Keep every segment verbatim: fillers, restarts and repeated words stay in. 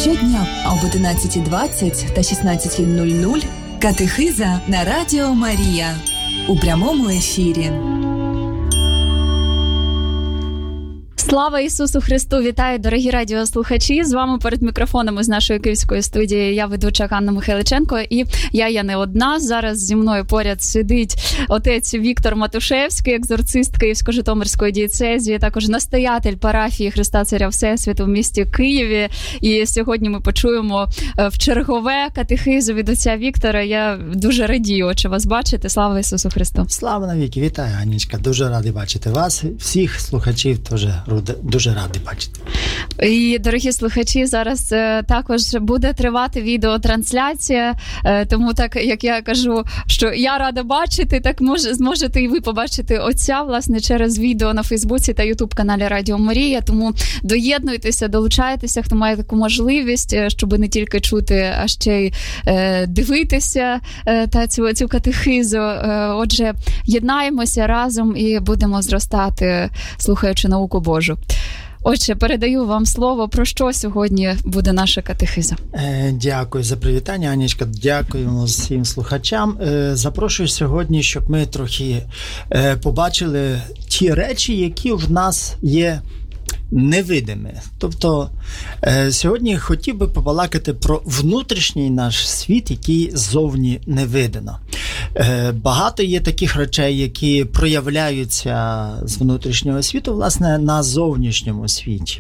Щодня об одинадцятій двадцять та шістнадцятій нуль нуль катехиза на Радіо Марія у прямому ефірі. Слава Ісусу Христу! Вітаю, дорогі радіослухачі! З вами перед мікрофонами з нашої київської студії я ведуча Ганна Михайличенко, і я є не одна. Зараз зі мною поряд сидить отець Віктор Матушевський, екзорцист Київсько-Житомирської дієцезії, також настоятель парафії Христа Царя Всесвіту в місті Києві. І сьогодні ми почуємо в чергове катехизу від отця Віктора. Я дуже радію, отче, вас бачити. Слава Ісусу Христу! Слава навіки! Вітаю, Анічка! Дуже радий бачити вас, всіх слухачів теж. Дуже радий бачити. І, дорогі слухачі, зараз е, також буде тривати відеотрансляція, е, тому так, як я кажу, що я рада бачити, так може, зможете і ви побачити отця, власне, через відео на Фейсбуці та Ютуб-каналі Радіо Марія, тому доєднуйтеся, долучайтеся, хто має таку можливість, щоб не тільки чути, а ще й е, дивитися е, та цю, цю катехизу. Е, отже, єднаємося разом і будемо зростати, слухаючи науку Божу. Отже, передаю вам слово. Про що сьогодні буде наша катехиза? Дякую за привітання, Анічка. Дякуємо всім слухачам. Запрошую сьогодні, щоб ми трохи побачили ті речі, які в нас є невидимі. Тобто, сьогодні хотів би побалакати про внутрішній наш світ, який зовні не видно. Багато є таких речей, які проявляються з внутрішнього світу, власне, на зовнішньому світі.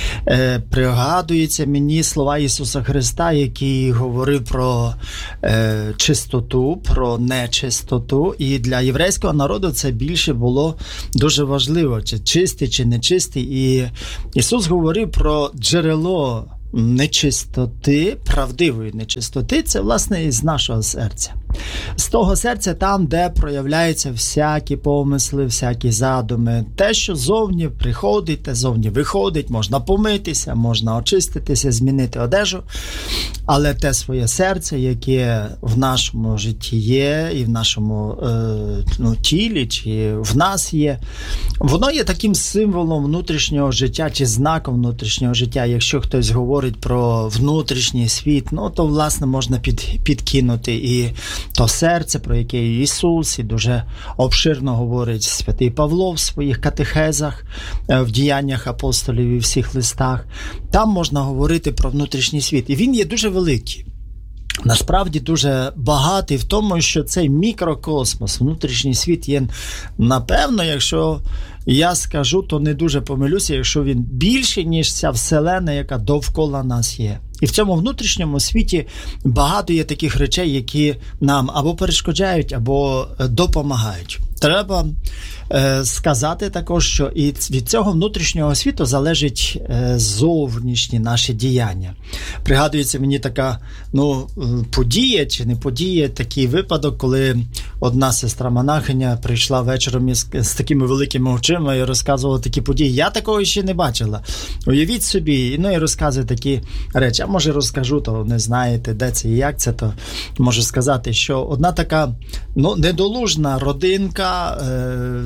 Пригадуються мені слова Ісуса Христа, який говорив про е, чистоту, про нечистоту. І для єврейського народу це більше було дуже важливо, чи чистий, чи нечистий. І Ісус говорив про джерело нечистоти, правдивої нечистоти, це, власне, із нашого серця. З того серця там, де проявляються всякі помисли, всякі задуми. Те, що зовні приходить, те зовні виходить, можна помитися, можна очиститися, змінити одежу, але те своє серце, яке в нашому житті є, і в нашому е, ну, тілі, чи в нас є, воно є таким символом внутрішнього життя, чи знаком внутрішнього життя. Якщо хтось говорить про внутрішній світ, ну, то, власне, можна під, підкинути і то серце, про яке Ісус і дуже обширно говорить святий Павло в своїх катехезах, в діяннях апостолів і всіх листах. Там можна говорити про внутрішній світ. І він є дуже великий. Насправді дуже багатий в тому, що цей мікрокосмос, внутрішній світ є, напевно, якщо я скажу, то не дуже помилюся, якщо він більший, ніж ця вселена, яка довкола нас є. І в цьому внутрішньому світі багато є таких речей, які нам або перешкоджають, або допомагають. Треба е, сказати також, що і від цього внутрішнього світу залежить е, зовнішні наші діяння. Пригадується мені така, ну, подія чи не подія, такий випадок, коли одна сестра-монахиня прийшла вечором із, з такими великими очима і розказувала такі події. Я такого ще не бачила. Уявіть собі, ну і розказує такі речі. А може розкажу, то не знаєте, де це і як це, то можу сказати, що одна така, ну, недолужна родинка Е,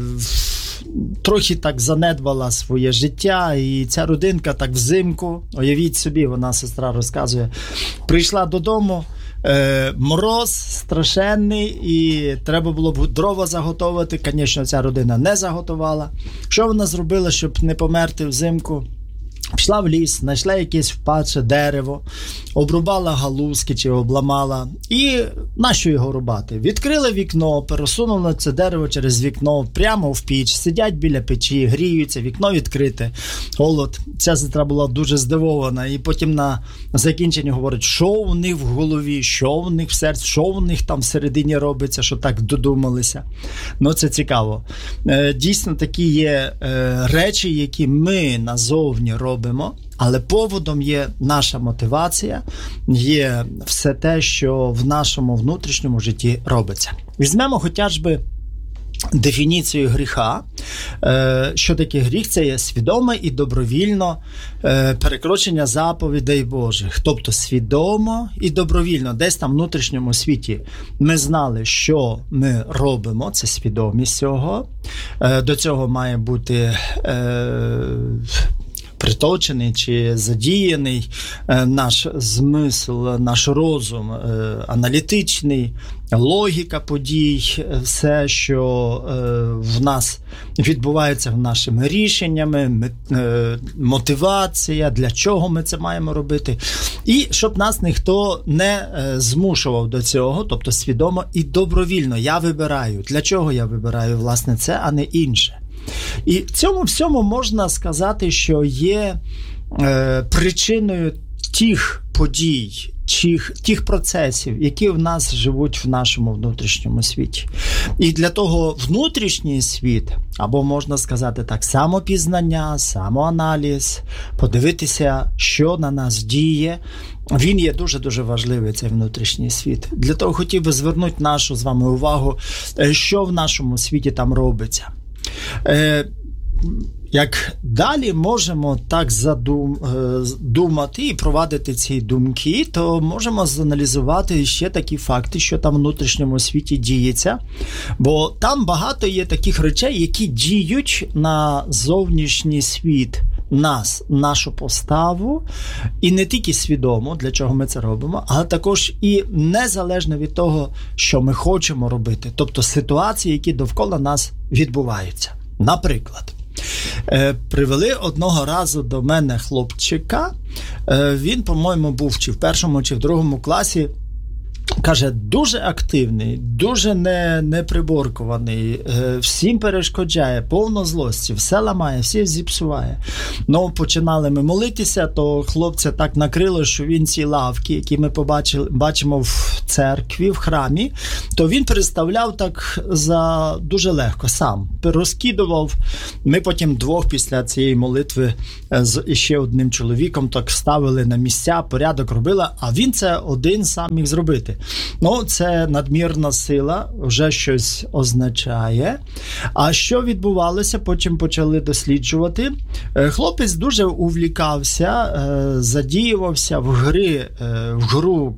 трохи так занедбала своє життя, і ця родинка так взимку, уявіть собі, вона, сестра розказує, прийшла додому, е, мороз страшенний, і треба було б дрова заготовити. Звісно, ця родина не заготувала. Що вона зробила, щоб не померти взимку? Пішла в ліс, знайшла якесь впадше дерево, обрубала галузки чи обламала. І нащо його рубати? Відкрила вікно, пересунула це дерево через вікно прямо в піч, сидять біля печі, гріються, вікно відкрите, холод. Ця сестра була дуже здивована. І потім на закінченні говорить, що у них в голові, що у них в серці, що у них там всередині робиться, що так додумалися. Ну, це цікаво. Дійсно, такі є речі, які ми назовні робимо. Робимо, але поводом є наша мотивація, є все те, що в нашому внутрішньому житті робиться. Візьмемо хоча б дефініцію гріха. Що таке гріх? Це є свідоме і добровільно перекрочення заповідей Божих. Тобто свідомо і добровільно. Десь там в внутрішньому світі ми знали, що ми робимо. Це свідомість цього. До цього має бути приточений чи задіяний наш змисл, наш розум, аналітичний, логіка подій, все, що в нас відбувається в нашими рішеннями, мотивація, для чого ми це маємо робити. І щоб нас ніхто не змушував до цього, тобто свідомо і добровільно. Я вибираю. Для чого я вибираю, власне, це, а не інше. І цьому всьому можна сказати, що є е, причиною тих подій, тих, тих процесів, які в нас живуть в нашому внутрішньому світі. І для того внутрішній світ, або можна сказати так, самопізнання, самоаналіз, подивитися, що на нас діє, він є дуже-дуже важливий, цей внутрішній світ. Для того хотів би звернути нашу з вами увагу, що в нашому світі там робиться. Як далі можемо так задумати і провадити ці думки, то можемо зааналізувати ще такі факти, що там в внутрішньому світі діється. Бо там багато є таких речей, які діють на зовнішній світ, нас, нашу поставу, і не тільки свідомо, для чого ми це робимо, але також і незалежно від того, що ми хочемо робити, тобто ситуації, які довкола нас відбуваються. Наприклад, привели одного разу до мене хлопчика, він, по-моєму, був чи в першому, чи в другому класі, каже, дуже активний, дуже не, неприборкуваний, всім перешкоджає, повно злості, все ламає, всі зіпсуває. Ну, починали ми молитися, то хлопця так накрило, що він ці лавки, які ми побачили, бачимо в церкві, в храмі, то він переставляв так за дуже легко, сам. Розкидував. Ми потім двох після цієї молитви з ще одним чоловіком так ставили на місця, порядок робили, а він це один сам міг зробити. Ну, це надмірна сила, вже щось означає. А що відбувалося, потім почали досліджувати. Хлопець дуже увлікався, задіювався в гри, в гру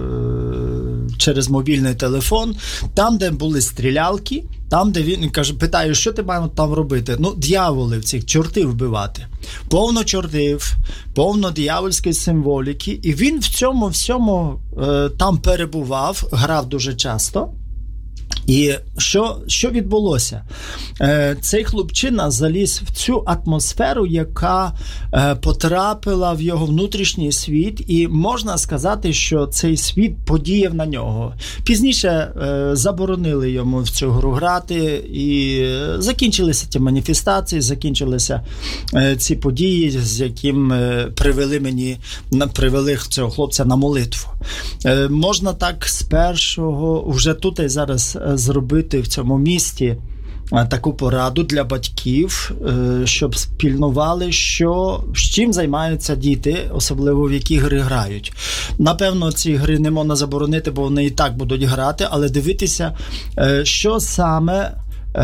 через мобільний телефон, там, де були стрілялки, там, де він каже, питає, що ти маєш там робити? Ну, дьяволів цих, чортів вбивати. Повно чортів, повно диявольської символіки. І він в цьому всьому е, там перебував, грав дуже часто. І що, що відбулося? Е, цей хлопчина заліз в цю атмосферу, яка е, потрапила в його внутрішній світ, і можна сказати, що цей світ подіяв на нього. Пізніше е, заборонили йому в цю гру грати, і е, закінчилися ті маніфестації, закінчилися е, ці події, з яким е, привели мені, привели цього хлопця на молитву. Е, можна так з першого, вже тут і зараз зробити в цьому місті таку пораду для батьків, щоб спільнували, що, з чим займаються діти, особливо в які гри грають. Напевно, ці гри не можна заборонити, бо вони і так будуть грати, але дивитися, що саме,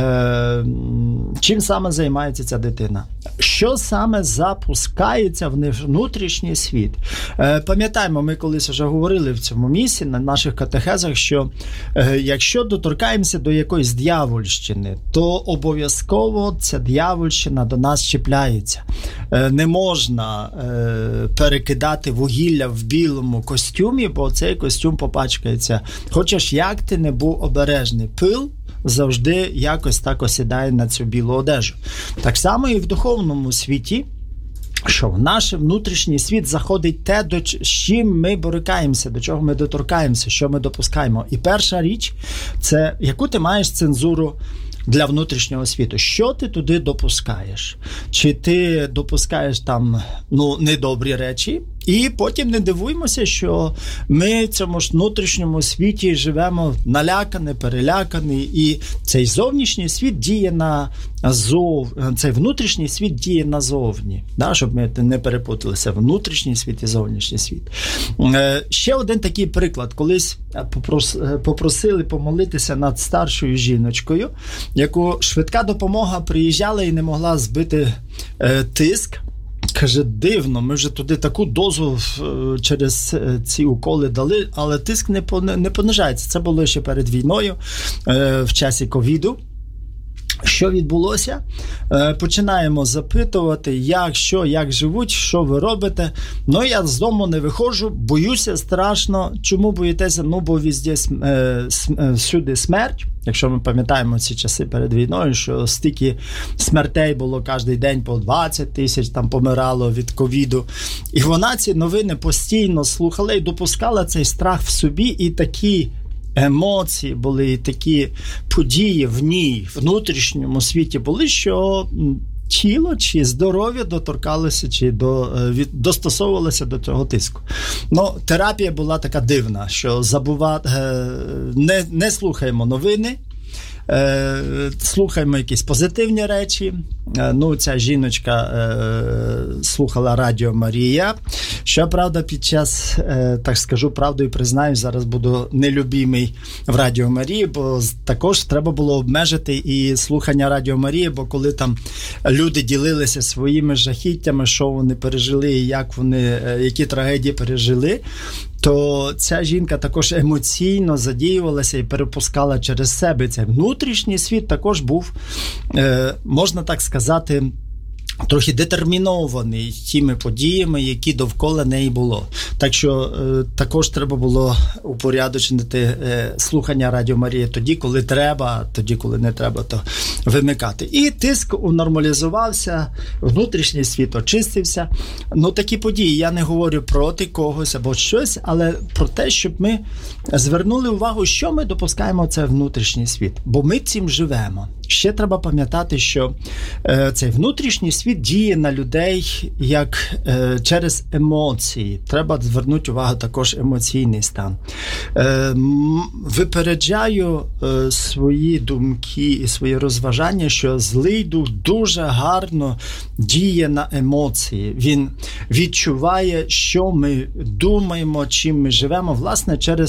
чим саме займається ця дитина. Що саме запускається в внутрішній світ. Пам'ятаємо, ми колись вже говорили в цьому місці, на наших катехезах, що якщо доторкаємося до якоїсь дьявольщини, то обов'язково ця дьявольщина до нас чіпляється. Не можна перекидати вугілля в білому костюмі, бо цей костюм попачкається. Хочеш, як ти не був обережний, пил завжди якось так осідає на цю білу одежу. Так само і в духовному світі, що в наш внутрішній світ заходить те, до, з чим ми борикаємося, до чого ми доторкаємося, що ми допускаємо. І перша річ – це яку ти маєш цензуру для внутрішнього світу. Що ти туди допускаєш? Чи ти допускаєш там, ну, недобрі речі? І потім не дивуємося, що ми в цьому ж внутрішньому світі живемо налякані, перелякані, і цей зовнішній світ діє на зов... цей внутрішній світ діє назовні, да, щоб ми не перепуталися, внутрішній світ і зовнішній світ. Е, ще один такий приклад. Колись попрос... попросили помолитися над старшою жіночкою, яку швидка допомога приїжджала і не могла збити е, тиск. Каже, дивно, ми вже туди таку дозу через ці уколи дали, але тиск не понижається. Це було ще перед війною, в часі ковіду. Що відбулося? Е, починаємо запитувати, як, що, як живуть, що ви робите. Ну, я з дому не виходжу, боюся страшно. Чому боїтеся? Ну, бо везде, е, всюди смерть. Якщо ми пам'ятаємо ці часи перед війною, що стільки смертей було кожен день, по двадцять тисяч там помирало від ковіду. І вона ці новини постійно слухала і допускала цей страх в собі, і такі емоції були, і такі події в ній, в внутрішньому світі були, що тіло чи здоров'я доторкалося, чи до, від, достосовувалося до цього тиску. Ну, терапія була така дивна, що забувати, не, не слухаємо новини, Е, слухаємо якісь позитивні речі. Е, ну, ця жіночка е, слухала Радіо Марія. Щоправда, під час, е, так скажу правду і признаю, зараз буду нелюбимий в Радіо Марії, бо також треба було обмежити і слухання Радіо Марії, бо коли там люди ділилися своїми жахіттями, що вони пережили і як вони, е, які трагедії пережили, то ця жінка також емоційно задіювалася і перепускала через себе. Цей внутрішній світ також був, е, можна так сказати, трохи детермінований тими подіями, які довкола неї було. Так що е, також треба було упорядочити е, слухання Радіо Марії тоді, коли треба, тоді, коли не треба, то вимикати. І тиск унормалізувався, внутрішній світ очистився. Ну, такі події, я не говорю проти когось або щось, але про те, щоб ми звернули увагу, що ми допускаємо це внутрішній світ. Бо ми цим живемо. Ще треба пам'ятати, що е, цей внутрішній світ діє на людей як е, через емоції. Треба звернути увагу також емоційний стан. Е, м, випереджаю е, свої думки і свої розважання, що злий дух дуже гарно діє на емоції. Він відчуває, що ми думаємо, чим ми живемо, власне, через